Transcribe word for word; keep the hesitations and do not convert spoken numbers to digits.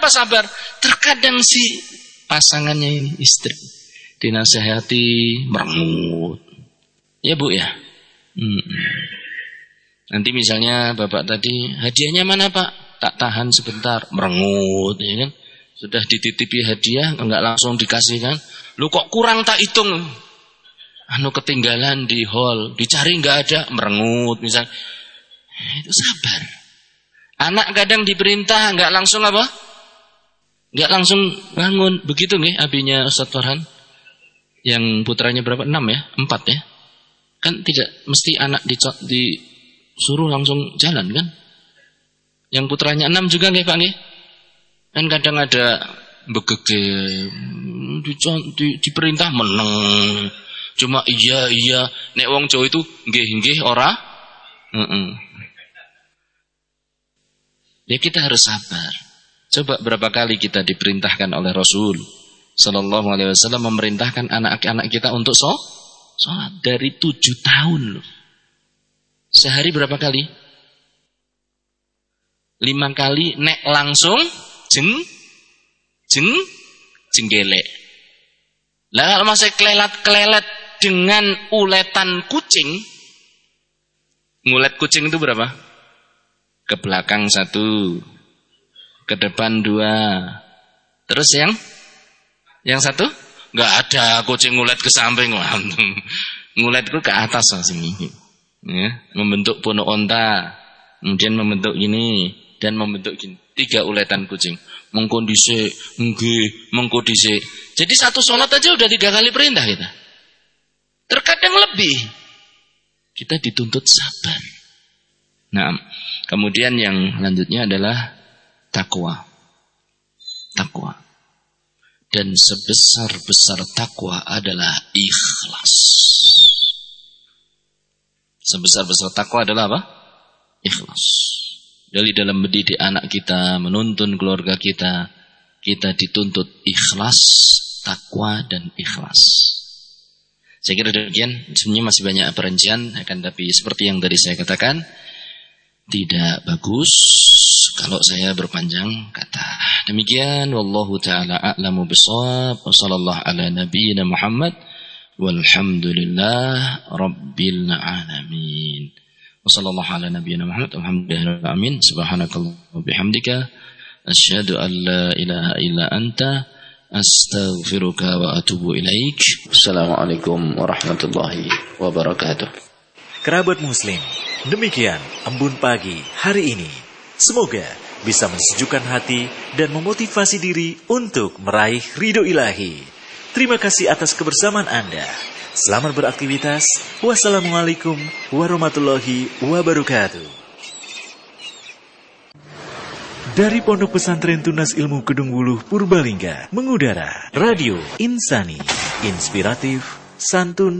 Kenapa sabar? Terkadang si pasangannya ini, istri, dinasehati merengut. Ya Bu ya. Hmm. Nanti misalnya bapak tadi, hadiahnya mana Pak? Tak tahan sebentar, merengut, ya kan? Sudah dititipi hadiah, enggak langsung dikasih kan? Lu kok kurang tak hitung? Anu ketinggalan di hall, dicari enggak ada, merengut misal. Itu sabar. Anak kadang diperintah enggak langsung apa? Enggak langsung bangun. Begitu nggih abinya Ustaz Farhan? Yang putranya berapa? enam ya? empat ya? Kan tidak mesti anak disuruh langsung jalan kan? Yang putranya enam juga nggih Pak nggih? Kan kadang ada begege di, di, diperintah meneng. Cuma iya iya nek wong Jawa itu nggih nggih ora. Heeh. Ya kita harus sabar. Coba berapa kali kita diperintahkan oleh Rasul sallallahu alaihi wasallam memerintahkan anak-anak kita untuk sholat. Sholat dari tujuh tahun loh. Sehari berapa kali? Lima kali nek langsung jeng jeng jenggelek. Lah kalau masih kelelat-kelelet dengan uletan kucing, ngulet kucing itu berapa? Ke belakang satu, ke depan dua. Terus yang yang satu? Enggak ada kucing ngulet ke samping. Ngulet itu ke atas sini. Ya, membentuk punuk onta, kemudian membentuk ini dan membentuk gini. Tiga uletan kucing. Mengko dhisik, nggih, mengko dhisik. Jadi satu sholat aja udah tiga kali perintah kita. Terkadang lebih. Kita dituntut sabar. Nah, kemudian yang lanjutnya adalah takwa. Takwa. Dan sebesar-besar takwa adalah ikhlas. Sebesar-besar takwa adalah apa? Ikhlas. Dari dalam mendidik anak kita, menuntun keluarga kita, kita dituntut ikhlas, takwa dan ikhlas. Saya kira demikian. Sebenarnya masih banyak perincian, akan tapi seperti yang tadi saya katakan, tidak bagus kalau saya berpanjang kata. Demikian, wallahu taala a'lamu bishawab. Wa sallallahu ala nabiyyina Muhammad walhamdulillah rabbil alamin. Wa sallallahu ala nabiyyina Muhammad walhamdulillah amin. Subhanakallah wa bihamdika asyhadu an la ilaha illa anta astaghfiruka wa atubu ilaik. Assalamualaikum warahmatullahi wabarakatuh. Kerabat muslim, demikian Embun Pagi hari ini. Semoga bisa mensejukkan hati dan memotivasi diri untuk meraih ridho ilahi. Terima kasih atas kebersamaan Anda. Selamat beraktivitas. Wassalamualaikum warahmatullahi wabarakatuh. Dari Pondok Pesantren Tunas Ilmu Kedung Wuluh Purbalingga, mengudara Radio Insani, inspiratif, santun,